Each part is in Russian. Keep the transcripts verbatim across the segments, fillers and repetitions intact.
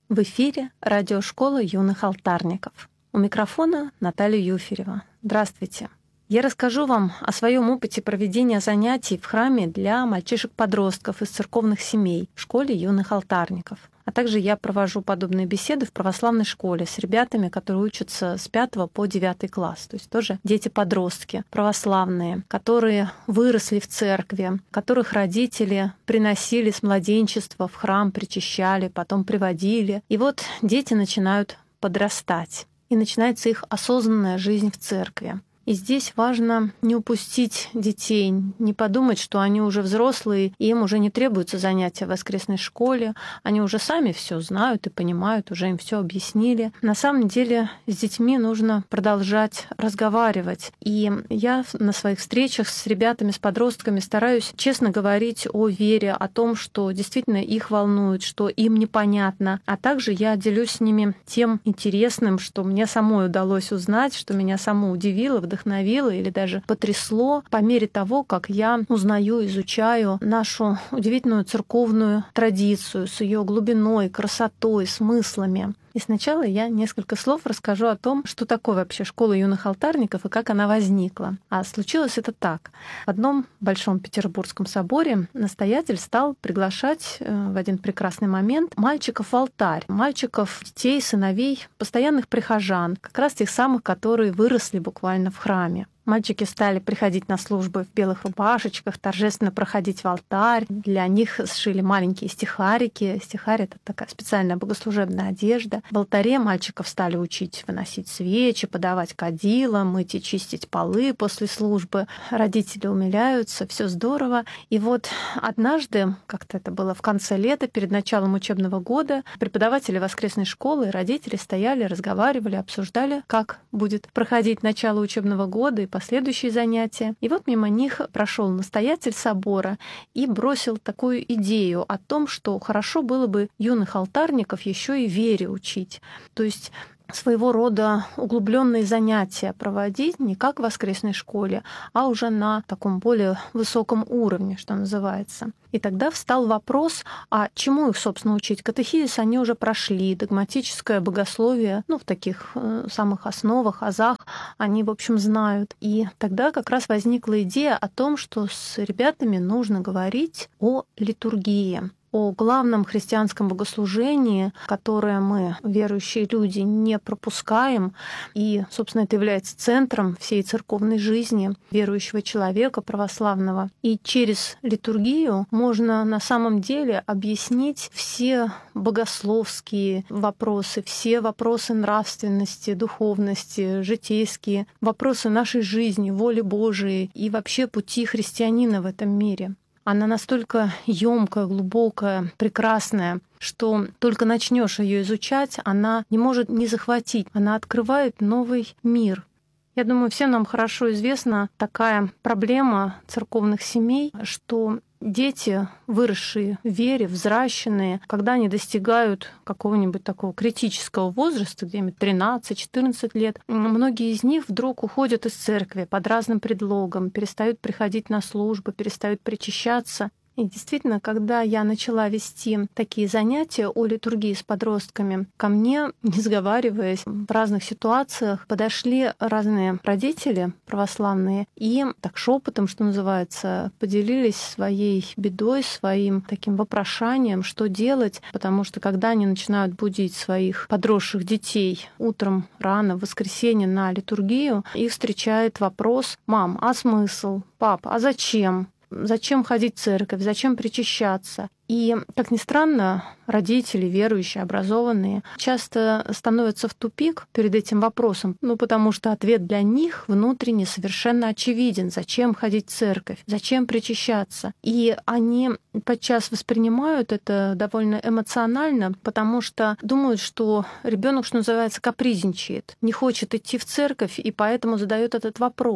В эфире радиошкола юных алтарников. У микрофона Наталья Юферева. Здравствуйте. Я расскажу вам о своем опыте проведения занятий в храме для мальчишек-подростков из церковных семей в школе юных алтарников. А также я провожу подобные беседы в православной школе с ребятами, которые учатся с пятого по девятый класс. То есть тоже дети-подростки, православные, которые выросли в церкви, которых родители приносили с младенчества в храм, причащали, потом приводили. И вот дети начинают подрастать, и начинается их осознанная жизнь в церкви. И здесь важно не упустить детей, не подумать, что они уже взрослые, и им уже не требуются занятия в воскресной школе, они уже сами все знают и понимают, уже им все объяснили. На самом деле с детьми нужно продолжать разговаривать. И я на своих встречах с ребятами, с подростками стараюсь честно говорить о вере, о том, что действительно их волнует, что им непонятно. А также я делюсь с ними тем интересным, что мне самой удалось узнать, что меня само удивило, вдохновило, вдохновило или даже потрясло по мере того, как я узнаю, изучаю нашу удивительную церковную традицию с ее глубиной, красотой, смыслами. И сначала я несколько слов расскажу о том, что такое вообще школа юных алтарников и как она возникла. А случилось это так. В одном большом петербургском соборе настоятель стал приглашать в один прекрасный момент мальчиков в алтарь. Мальчиков, детей, сыновей, постоянных прихожан, как раз тех самых, которые выросли буквально в храме. Мальчики стали приходить на службы в белых рубашечках, торжественно проходить в алтарь. Для них сшили маленькие стихарики. Стихарь — это такая специальная богослужебная одежда. В алтаре мальчиков стали учить выносить свечи, подавать кадила, мыть и чистить полы после службы. Родители умиляются, все здорово. И вот однажды, как-то это было в конце лета, перед началом учебного года, преподаватели воскресной школы и родители стояли, разговаривали, обсуждали, как будет проходить начало учебного года и последующие занятия. И вот мимо них прошел настоятель собора и бросил такую идею о том, что хорошо было бы юных алтарников еще и вере учить. То есть своего рода углубленные занятия проводить не как в воскресной школе, а уже на таком более высоком уровне, что называется. И тогда встал вопрос, а чему их, собственно, учить? Катехизис они уже прошли, догматическое богословие, ну, в таких э, самых основах, азах, они, в общем, знают. И тогда как раз возникла идея о том, что с ребятами нужно говорить о литургии, о главном христианском богослужении, которое мы, верующие люди, не пропускаем. И, собственно, это является центром всей церковной жизни верующего человека, православного. И через литургию можно на самом деле объяснить все богословские вопросы, все вопросы нравственности, духовности, житейские, вопросы нашей жизни, воли Божией и вообще пути христианина в этом мире. Она настолько ёмкая, глубокая, прекрасная, что только начнешь ее изучать, она не может не захватить. Она открывает новый мир. Я думаю, всем нам хорошо известна такая проблема церковных семей, что дети, выросшие в вере, взращенные, когда они достигают какого-нибудь такого критического возраста, где-нибудь тринадцать-четырнадцать лет, многие из них вдруг уходят из церкви под разным предлогом, перестают приходить на службы, перестают причащаться. И действительно, когда я начала вести такие занятия о литургии с подростками, ко мне, не сговариваясь, в разных ситуациях подошли разные родители православные и так шепотом, что называется, поделились своей бедой, своим таким вопрошанием, что делать, потому что когда они начинают будить своих подросших детей утром рано в воскресенье на литургию, их встречает вопрос: «Мам, а смысл? Пап, а зачем? Зачем ходить в церковь? Зачем причащаться?» И, как ни странно, родители, верующие, образованные, часто становятся в тупик перед этим вопросом, ну потому что ответ для них внутренне совершенно очевиден. Зачем ходить в церковь? Зачем причащаться? И они подчас воспринимают это довольно эмоционально, потому что думают, что ребенок, что называется, капризничает, не хочет идти в церковь и поэтому задает этот вопрос.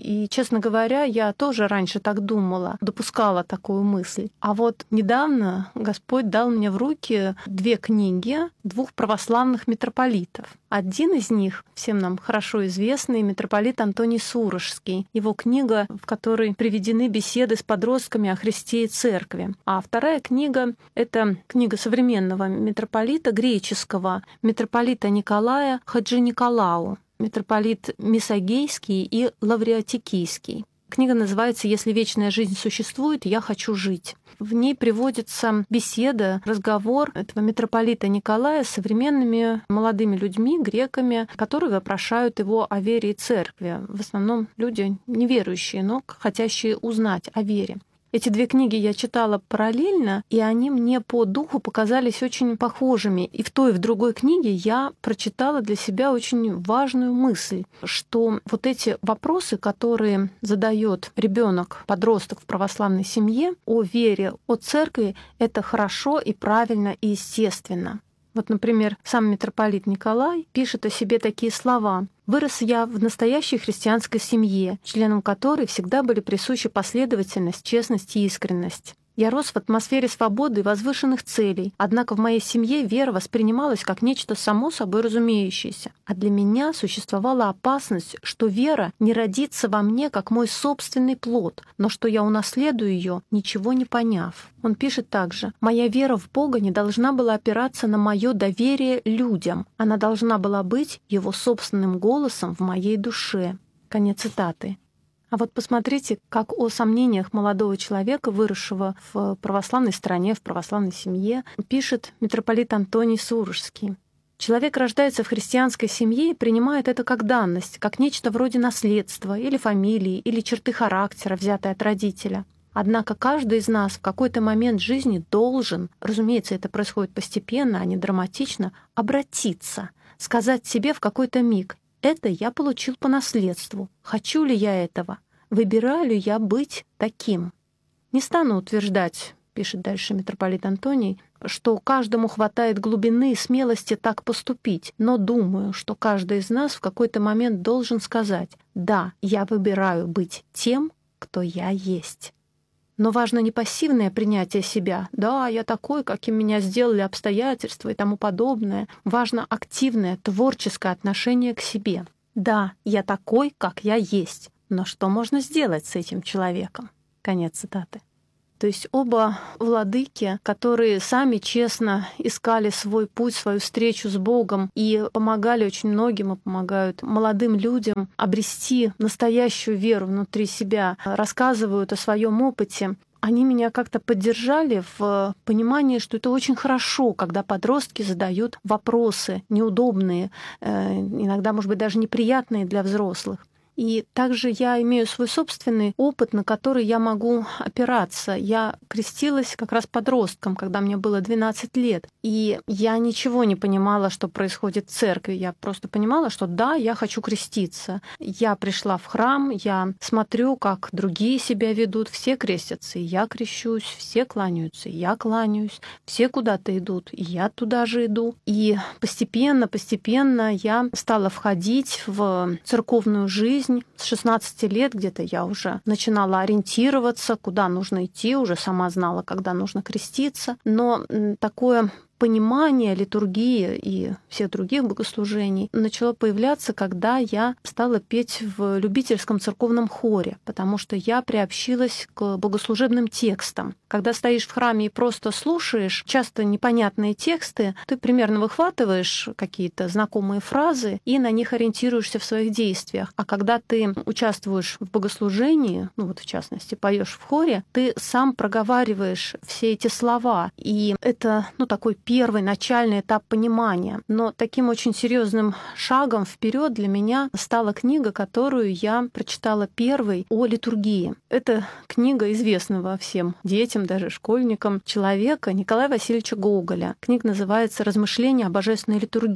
И, честно говоря, я тоже раньше так думала, допускала такую мысль. А вот недавно Господь дал мне в руки две книги двух православных митрополитов. Один из них, всем нам хорошо известный, митрополит Антоний Сурожский. Его книга, в которой приведены беседы с подростками о Христе и Церкви. А вторая книга — это книга современного митрополита греческого, митрополита Николая Хаджи-Николау, митрополит Мисагейский и Лавриатикийский. Книга называется «Если вечная жизнь существует, я хочу жить». В ней приводится беседа, разговор этого митрополита Николая с современными молодыми людьми, греками, которые вопрошают его о вере и церкви. В основном люди неверующие, но хотящие узнать о вере. Эти две книги я читала параллельно, и они мне по духу показались очень похожими. И в той, и в другой книге я прочитала для себя очень важную мысль, что вот эти вопросы, которые задает ребенок, подросток в православной семье о вере, о церкви, это хорошо и правильно и естественно. Вот, например, сам митрополит Николай пишет о себе такие слова: «Вырос я в настоящей христианской семье, членам которой всегда были присущи последовательность, честность и искренность. Я рос в атмосфере свободы и возвышенных целей, однако в моей семье вера воспринималась как нечто само собой разумеющееся. А для меня существовала опасность, что вера не родится во мне как мой собственный плод, но что я унаследую ее, ничего не поняв». Он пишет также: «Моя вера в Бога не должна была опираться на мое доверие людям, она должна была быть его собственным голосом в моей душе». Конец цитаты. А вот посмотрите, как о сомнениях молодого человека, выросшего в православной стране, в православной семье, пишет митрополит Антоний Сурожский. «Человек рождается в христианской семье и принимает это как данность, как нечто вроде наследства или фамилии, или черты характера, взятой от родителя. Однако каждый из нас в какой-то момент жизни должен, разумеется, это происходит постепенно, а не драматично, обратиться, сказать себе в какой-то миг: это я получил по наследству. Хочу ли я этого? Выбираю ли я быть таким? Не стану утверждать, — пишет дальше митрополит Антоний, — что каждому хватает глубины и смелости так поступить, но думаю, что каждый из нас в какой-то момент должен сказать: да, я выбираю быть тем, кто я есть». Но важно не пассивное принятие себя. Да, я такой, каким меня сделали обстоятельства и тому подобное. Важно активное, творческое отношение к себе. Да, я такой, как я есть. Но что можно сделать с этим человеком? Конец цитаты. То есть оба владыки, которые сами честно искали свой путь, свою встречу с Богом и помогали очень многим, и помогают молодым людям обрести настоящую веру внутри себя, рассказывают о своем опыте, они меня как-то поддержали в понимании, что это очень хорошо, когда подростки задают вопросы неудобные, иногда, может быть, даже неприятные для взрослых. И также я имею свой собственный опыт, на который я могу опираться. Я крестилась как раз подростком, когда мне было двенадцать лет. И я ничего не понимала, что происходит в церкви. Я просто понимала, что да, я хочу креститься. Я пришла в храм, я смотрю, как другие себя ведут. Все крестятся, и я крещусь. Все кланяются, и я кланяюсь. Все куда-то идут, и я туда же иду. И постепенно, постепенно я стала входить в церковную жизнь. С шестнадцати лет где-то я уже начинала ориентироваться, куда нужно идти, уже сама знала, когда нужно креститься. Но такое понимание литургии и всех других богослужений начало появляться, когда я стала петь в любительском церковном хоре, потому что я приобщилась к богослужебным текстам. Когда стоишь в храме и просто слушаешь часто непонятные тексты, ты примерно выхватываешь какие-то знакомые фразы и на них ориентируешься в своих действиях. А когда ты участвуешь в богослужении, ну вот в частности поешь в хоре, ты сам проговариваешь все эти слова. И это, ну, такой первый начальный этап понимания. Но таким очень серьезным шагом вперед для меня стала книга, которую я прочитала первой, о литургии. Это книга известного всем детям, даже школьникам, человека Николая Васильевича Гоголя. Книга называется «Размышления о божественной литургии».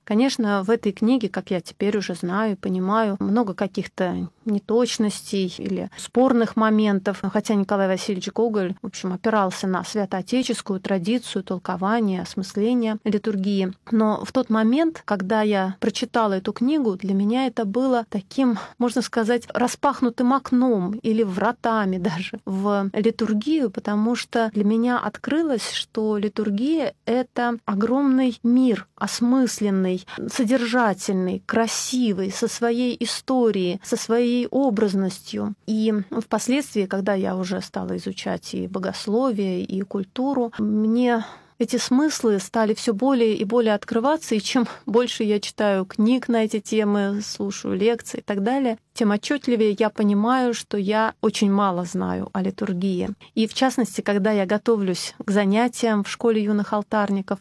Конечно, в этой книге, как я теперь уже знаю и понимаю, много каких-то неточностей или спорных моментов, хотя Николай Васильевич Гоголь, в общем, опирался на святоотеческую традицию толкования, осмысления литургии. Но в тот момент, когда я прочитала эту книгу, для меня это было таким, можно сказать, распахнутым окном или вратами даже в литургию, потому что для меня открылось, что литургия — это огромный мир, осмысленный, содержательный, красивый, со своей историей, со своей образностью. И впоследствии, когда я уже стала изучать и богословие, и культуру, мне эти смыслы стали все более и более открываться, и чем больше я читаю книг на эти темы, слушаю лекции и так далее, тем отчетливее я понимаю, что я очень мало знаю о литургии. И в частности, когда я готовлюсь к занятиям в школе юных алтарников,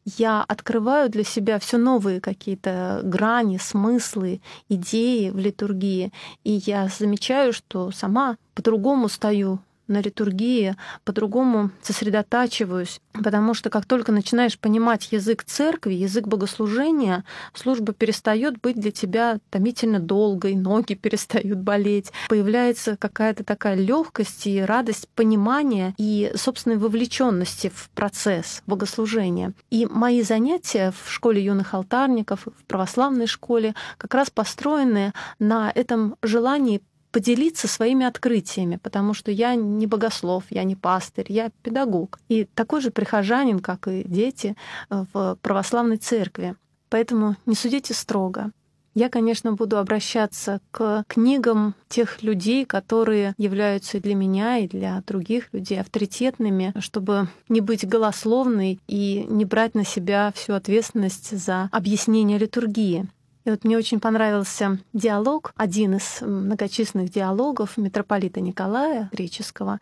я открываю для себя все новые какие-то грани, смыслы, идеи в литургии, и я замечаю, что сама по-другому стою на литургии, по-другому сосредотачиваюсь, потому что как только начинаешь понимать язык церкви, язык богослужения, служба перестает быть для тебя томительно долгой, ноги перестают болеть, появляется какая-то такая легкость и радость понимания и собственной вовлеченности в процесс богослужения. И мои занятия в школе юных алтарников, в православной школе как раз построены на этом желании поделиться своими открытиями, потому что я не богослов, я не пастырь, я педагог. И такой же прихожанин, как и дети в православной церкви. Поэтому не судите строго. Я, конечно, буду обращаться к книгам тех людей, которые являются и для меня, и для других людей авторитетными, чтобы не быть голословной и не брать на себя всю ответственность за объяснение литургии. И вот мне очень понравился диалог, один из многочисленных диалогов митрополита Николая Греческого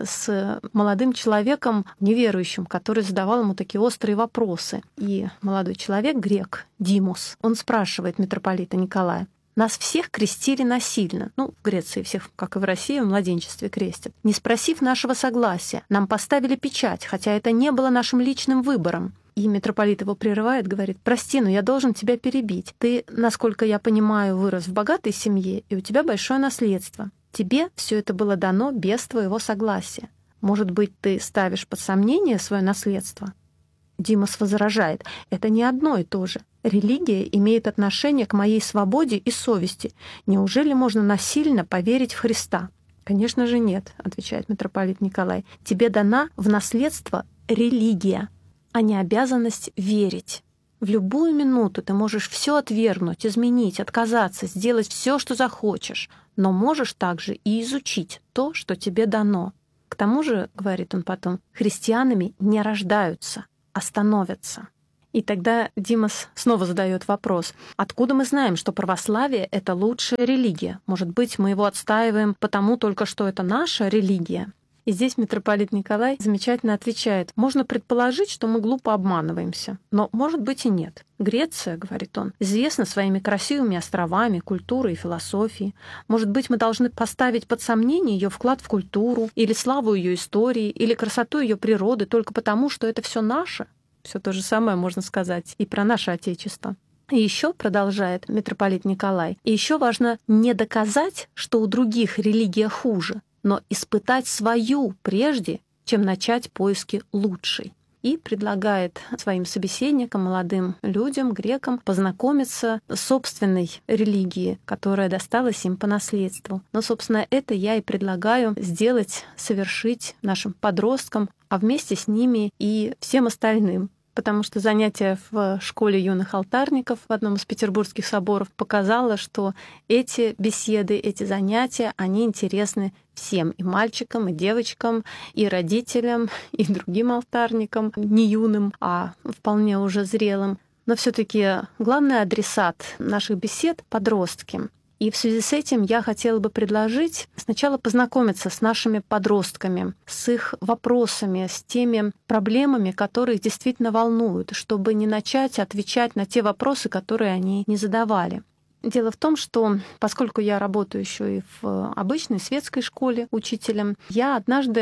с молодым человеком, неверующим, который задавал ему такие острые вопросы. И молодой человек, грек, Димос, он спрашивает митрополита Николая: «Нас всех крестили насильно». Ну, в Греции всех, как и в России, в младенчестве крестят. «Не спросив нашего согласия, нам поставили печать, хотя это не было нашим личным выбором». И митрополит его прерывает, говорит: «Прости, но я должен тебя перебить. Ты, насколько я понимаю, вырос в богатой семье, и у тебя большое наследство. Тебе все это было дано без твоего согласия. Может быть, ты ставишь под сомнение свое наследство?» Димос возражает: «Это не одно и то же. Религия имеет отношение к моей свободе и совести. Неужели можно насильно поверить в Христа?» «Конечно же нет», — отвечает митрополит Николай. «Тебе дана в наследство религия, а не обязанность верить. В любую минуту ты можешь все отвергнуть, изменить, отказаться, сделать все, что захочешь, но можешь также и изучить то, что тебе дано. К тому же, — говорит он потом, — христианами не рождаются, а становятся». И тогда Димос снова задает вопрос: откуда мы знаем, что православие — это лучшая религия? Может быть, мы его отстаиваем потому только, что это наша религия? И здесь митрополит Николай замечательно отвечает: можно предположить, что мы глупо обманываемся, но, может быть, и нет. Греция, говорит он, известна своими красивыми островами, культурой и философией. Может быть, мы должны поставить под сомнение ее вклад в культуру, или славу ее истории, или красоту ее природы только потому, что это все наше. Все то же самое можно сказать и про наше Отечество. И еще, продолжает митрополит Николай, и еще важно не доказать, что у других религия хуже, но испытать свою прежде, чем начать поиски лучшей. И предлагает своим собеседникам, молодым людям, грекам, познакомиться с собственной религией, которая досталась им по наследству. Но, собственно, это я и предлагаю сделать, совершить нашим подросткам, а вместе с ними и всем остальным. Потому что занятие в школе юных алтарников в одном из петербургских соборов показало, что эти беседы, эти занятия, они интересны всем, и мальчикам, и девочкам, и родителям, и другим алтарникам, не юным, а вполне уже зрелым. Но все-таки главный адресат наших бесед — подростки. И в связи с этим я хотела бы предложить сначала познакомиться с нашими подростками, с их вопросами, с теми проблемами, которые их действительно волнуют, чтобы не начать отвечать на те вопросы, которые они не задавали. Дело в том, что поскольку я работаю еще и в обычной светской школе учителем, я однажды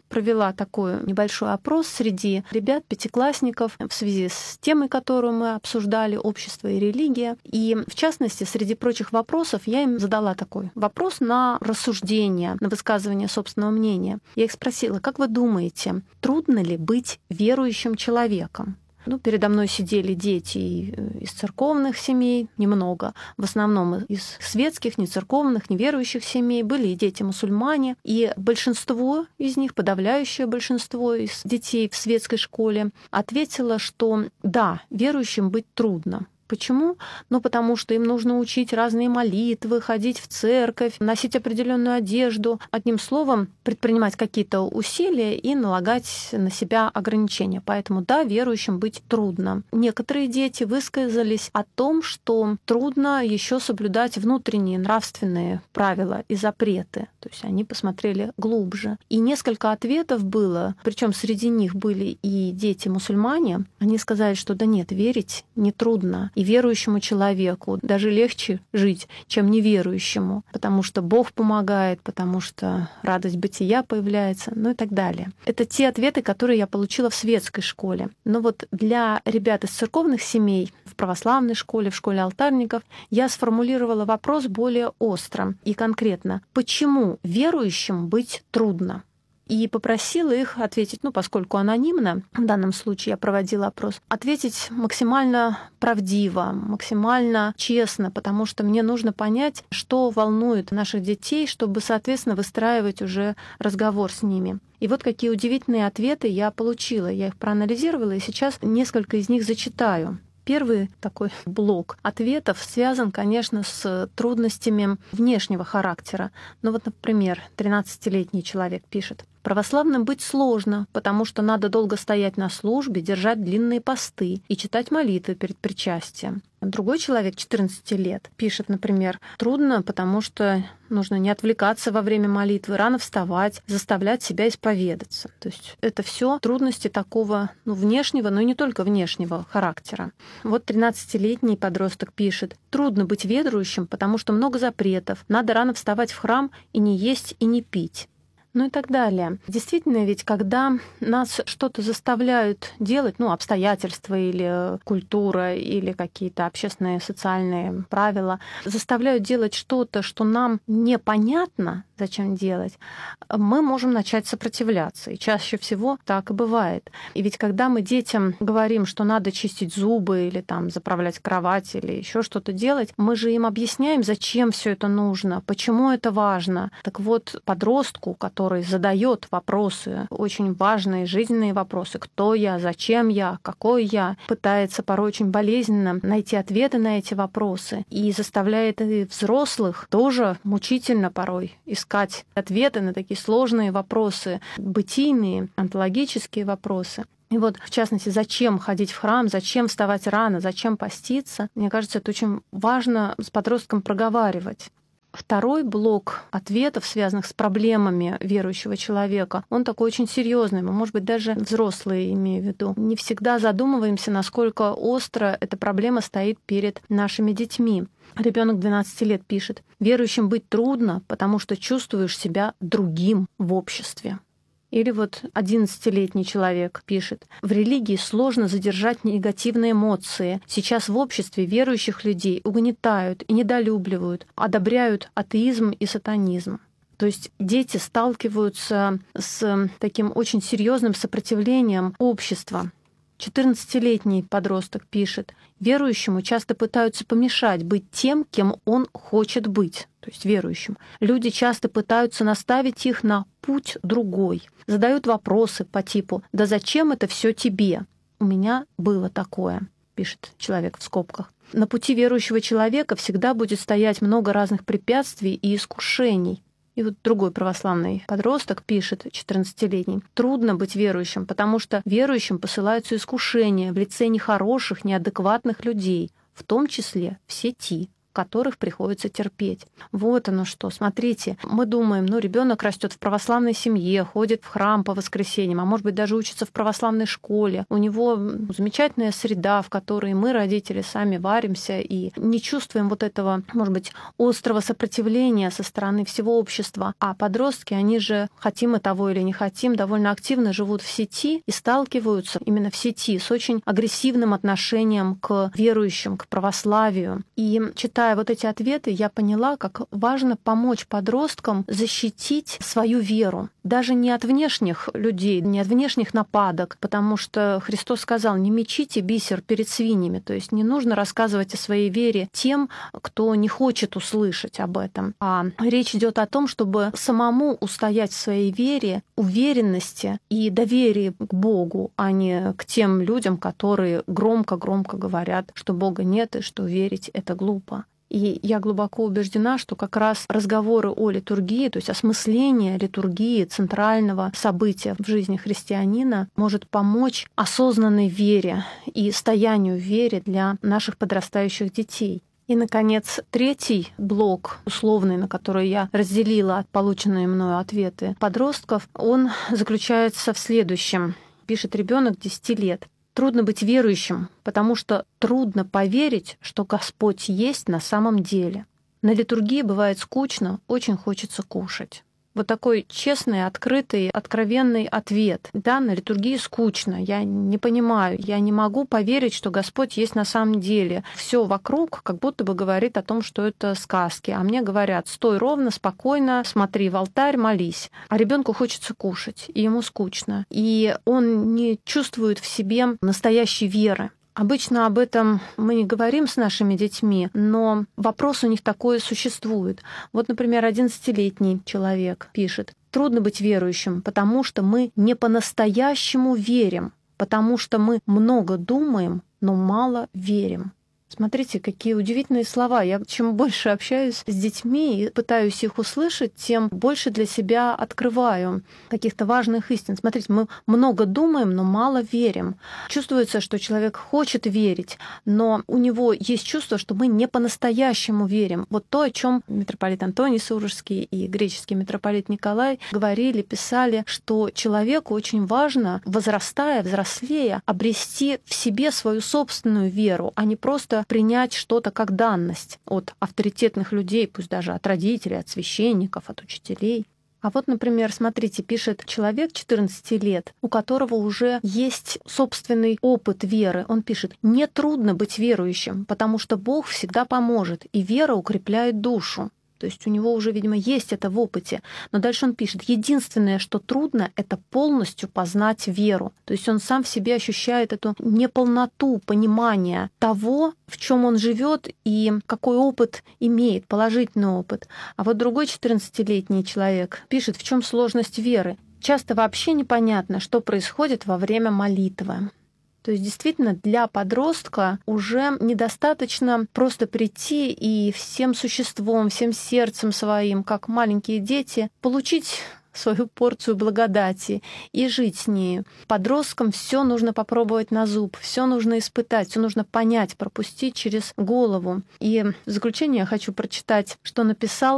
провела такой небольшой опрос среди ребят, пятиклассников, в связи с темой, которую мы обсуждали, общество и религия. И, в частности, среди прочих вопросов я им задала такой вопрос на рассуждение, на высказывание собственного мнения. Я их спросила: как вы думаете, трудно ли быть верующим человеком? Ну, передо мной сидели дети из церковных семей, немного, в основном из светских, не церковных, неверующих семей. Были и дети-мусульмане, и большинство из них, подавляющее большинство из детей в светской школе, ответило, что да, верующим быть трудно. Почему? Ну, потому что им нужно учить разные молитвы, ходить в церковь, носить определенную одежду. Одним словом, предпринимать какие-то усилия и налагать на себя ограничения. Поэтому, да, верующим быть трудно. Некоторые дети высказались о том, что трудно еще соблюдать внутренние нравственные правила и запреты. То есть они посмотрели глубже. И несколько ответов было, причем среди них были и дети-мусульмане. Они сказали, что да нет, верить нетрудно. И верующему человеку даже легче жить, чем неверующему, потому что Бог помогает, потому что радость бытия появляется, ну и так далее. Это те ответы, которые я получила в светской школе. Но вот для ребят из церковных семей, в православной школе, в школе алтарников, я сформулировала вопрос более остро и конкретно. Почему верующим быть трудно? И попросила их ответить, ну, поскольку анонимно, в данном случае я проводила опрос, ответить максимально правдиво, максимально честно, потому что мне нужно понять, что волнует наших детей, чтобы, соответственно, выстраивать уже разговор с ними. И вот какие удивительные ответы я получила. Я их проанализировала, и сейчас несколько из них зачитаю. Первый такой блок ответов связан, конечно, с трудностями внешнего характера. Ну вот, например, тринадцатилетний человек пишет: «Православным быть сложно, потому что надо долго стоять на службе, держать длинные посты и читать молитвы перед причастием». Другой человек, четырнадцати лет, пишет, например: «Трудно, потому что нужно не отвлекаться во время молитвы, рано вставать, заставлять себя исповедаться». То есть это все трудности такого, ну, внешнего, но и не только внешнего характера. Вот тринадцатилетний подросток пишет: «Трудно быть верующим, потому что много запретов, надо рано вставать в храм и не есть, и не пить». Ну и так далее. Действительно, ведь когда нас что-то заставляют делать, ну, обстоятельства или культура, или какие-то общественные социальные правила, заставляют делать что-то, что нам непонятно, зачем делать, мы можем начать сопротивляться. И чаще всего так и бывает. И ведь когда мы детям говорим, что надо чистить зубы или там заправлять кровать или еще что-то делать, мы же им объясняем, зачем все это нужно, почему это важно. Так вот, подростку, который задает вопросы, очень важные жизненные вопросы: кто я, зачем я, какой я, пытается порой очень болезненно найти ответы на эти вопросы и заставляет и взрослых тоже мучительно порой искать ответы на такие сложные вопросы, бытийные, онтологические вопросы. И вот, в частности, зачем ходить в храм, зачем вставать рано, зачем поститься, мне кажется, это очень важно с подростком проговаривать. Второй блок ответов, связанных с проблемами верующего человека, он такой очень серьезный. Мы, может быть, даже взрослые, имею в виду, не всегда задумываемся, насколько остро эта проблема стоит перед нашими детьми. Ребенок двенадцати лет пишет: «Верующим быть трудно, потому что чувствуешь себя другим в обществе». Или вот одиннадцатилетний человек пишет: «В религии сложно задержать негативные эмоции. Сейчас в обществе верующих людей угнетают и недолюбливают, одобряют атеизм и сатанизм». То есть дети сталкиваются с таким очень серьезным сопротивлением общества. четырнадцатилетний подросток пишет: «Верующему часто пытаются помешать быть тем, кем он хочет быть». То есть верующим. Люди часто пытаются наставить их на путь другой. Задают вопросы по типу: «Да зачем это все тебе?» «У меня было такое», пишет человек в скобках. На пути верующего человека всегда будет стоять много разных препятствий и искушений. И вот другой православный подросток пишет, четырнадцатилетний: «Трудно быть верующим, потому что верующим посылаются искушения в лице нехороших, неадекватных людей, в том числе в сети, которых приходится терпеть. Вот оно что. Смотрите, мы думаем, ну, ребенок растет в православной семье, ходит в храм по воскресеньям, а может быть, даже учится в православной школе. У него замечательная среда, в которой мы, родители, сами варимся и не чувствуем вот этого, может быть, острого сопротивления со стороны всего общества. А подростки, они же, хотим мы того или не хотим, довольно активно живут в сети и сталкиваются именно в сети с очень агрессивным отношением к верующим, к православию. И читая вот эти ответы, я поняла, как важно помочь подросткам защитить свою веру. Даже не от внешних людей, не от внешних нападок, потому что Христос сказал: не мечите бисер перед свиньями. То есть не нужно рассказывать о своей вере тем, кто не хочет услышать об этом. А речь идет о том, чтобы самому устоять в своей вере, уверенности и доверии к Богу, а не к тем людям, которые громко-громко говорят, что Бога нет и что верить — это глупо. И я глубоко убеждена, что как раз разговоры о литургии, то есть осмысление литургии, центрального события в жизни христианина, может помочь осознанной вере и стоянию в вере для наших подрастающих детей. И, наконец, третий блок, условный, на который я разделила полученные мною ответы подростков, он заключается в следующем. Пишет ребенок десяти лет. Трудно быть верующим, потому что трудно поверить, что Господь есть на самом деле. На литургии бывает скучно, очень хочется кушать. Вот такой честный, открытый, откровенный ответ. Да, на литургии скучно, я не понимаю, я не могу поверить, что Господь есть на самом деле. Все вокруг как будто бы говорит о том, что это сказки. А мне говорят: стой ровно, спокойно, смотри в алтарь, молись. А ребенку хочется кушать, и ему скучно. И он не чувствует в себе настоящей веры. Обычно об этом мы не говорим с нашими детьми, но вопрос у них такой существует. Вот, например, одиннадцатилетний человек пишет: «Трудно быть верующим, потому что мы не по-настоящему верим, потому что мы много думаем, но мало верим». Смотрите, какие удивительные слова. Я чем больше общаюсь с детьми и пытаюсь их услышать, тем больше для себя открываю каких-то важных истин. Смотрите, мы много думаем, но мало верим. Чувствуется, что человек хочет верить, но у него есть чувство, что мы не по-настоящему верим. Вот то, о чем митрополит Антоний Сурожский и греческий митрополит Николай говорили, писали, что человеку очень важно, возрастая, взрослея, обрести в себе свою собственную веру, а не просто принять что-то как данность от авторитетных людей, пусть даже от родителей, от священников, от учителей. А вот, например, смотрите, пишет человек четырнадцати лет, у которого уже есть собственный опыт веры. Он пишет: «Не трудно быть верующим, потому что Бог всегда поможет, и вера укрепляет душу». То есть у него уже, видимо, есть это в опыте. Но дальше он пишет: единственное, что трудно, это полностью познать веру. То есть он сам в себе ощущает эту неполноту понимания того, в чем он живет и какой опыт имеет, положительный опыт. А вот другой четырнадцатилетний человек пишет: в чем сложность веры. Часто вообще непонятно, что происходит во время молитвы. То есть действительно для подростка уже недостаточно просто прийти и всем существом, всем сердцем своим, как маленькие дети, получить свою порцию благодати и жить с ней. Подросткам все нужно попробовать на зуб, все нужно испытать, все нужно понять, пропустить через голову. И в заключение я хочу прочитать, что написал